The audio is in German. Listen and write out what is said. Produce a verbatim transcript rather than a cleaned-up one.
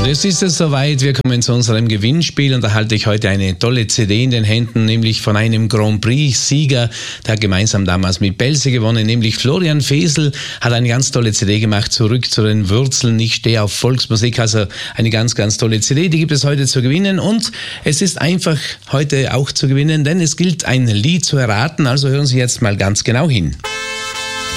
Es ist es soweit, wir kommen zu unserem Gewinnspiel und da halte ich heute eine tolle C D in den Händen, nämlich von einem Grand Prix-Sieger, der hat gemeinsam damals mit Belze gewonnen, nämlich Florian Fesel, hat eine ganz tolle C D gemacht, Zurück zu den Wurzeln, ich stehe auf Volksmusik, also eine ganz, ganz tolle C D, die gibt es heute zu gewinnen und es ist einfach heute auch zu gewinnen, denn es gilt ein Lied zu erraten, also hören Sie jetzt mal ganz genau hin.